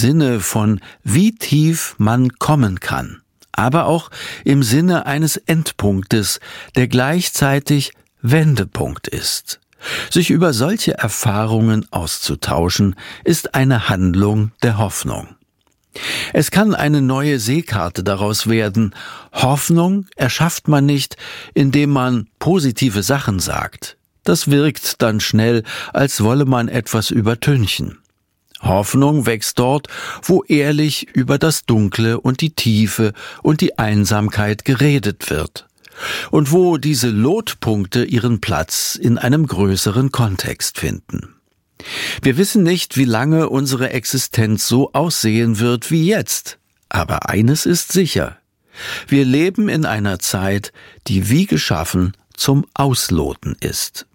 Sinne von wie tief man kommen kann, aber auch im Sinne eines Endpunktes, der gleichzeitig Wendepunkt ist. Sich über solche Erfahrungen auszutauschen, ist eine Handlung der Hoffnung. Es kann eine neue Seekarte daraus werden. Hoffnung erschafft man nicht, indem man positive Sachen sagt. Das wirkt dann schnell, als wolle man etwas übertünchen. Hoffnung wächst dort, wo ehrlich über das Dunkle und die Tiefe und die Einsamkeit geredet wird. Und wo diese Lotpunkte ihren Platz in einem größeren Kontext finden. Wir wissen nicht, wie lange unsere Existenz so aussehen wird wie jetzt. Aber eines ist sicher. Wir leben in einer Zeit, die wie geschaffen zum Ausloten ist.